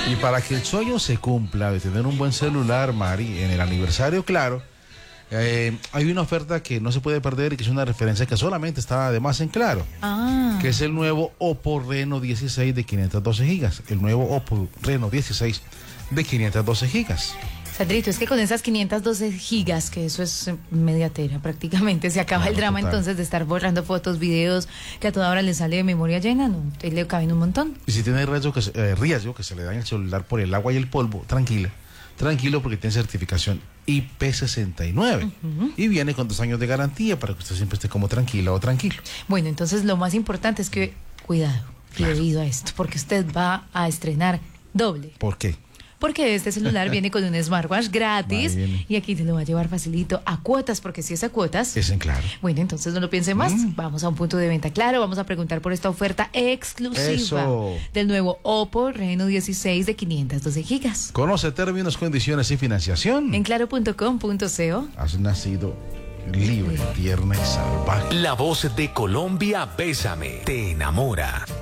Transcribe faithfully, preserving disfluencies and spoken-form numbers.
Y para que el sueño se cumpla de tener un buen celular, Mari, en el aniversario, claro, eh, hay una oferta que no se puede perder y que es una referencia que solamente está además en Claro, Ah. que es el nuevo Oppo Reno dieciséis de quinientos doce gigas. El nuevo Oppo Reno dieciséis de quinientos doce gigas. Sandrito, es que con esas quinientos doce gigas, que eso es media tera prácticamente, se acaba Claro, el drama total. entonces de estar borrando fotos, videos, que a toda hora le sale de memoria llena, ¿no? Entonces le caben un montón. Y si tiene riesgo que, se- eh, riesgo que se le dañe el celular por el agua y el polvo, tranquila. Tranquilo porque tiene certificación I P sesenta y nueve. Uh-huh. Y viene con dos años de garantía para que usted siempre esté como tranquila o tranquilo. Bueno, entonces lo más importante es que, cuidado, Claro. debido a esto, porque usted va a estrenar doble. ¿Por qué? Porque este celular viene con un smartwatch gratis Ahí y aquí te lo va a llevar facilito a cuotas, porque si es a cuotas... Es en Claro. Bueno, entonces no lo piense más. Mm. Vamos a un punto de venta Claro. Vamos a preguntar por esta oferta exclusiva Eso. del nuevo Oppo Reno dieciséis de quinientos doce gigas. Conoce términos, condiciones y financiación. En claro punto com punto co. Has nacido libre, tierna y salvaje. La voz de Colombia, Bésame, te enamora.